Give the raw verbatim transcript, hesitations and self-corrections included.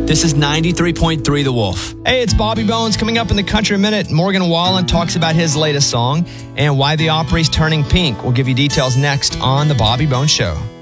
This is ninety-three point three The Wolf. Hey, it's Bobby Bones. Coming up in the Country Minute, Morgan Wallen talks about his latest song and why the Opry's turning pink. We'll give you details next on The Bobby Bones Show.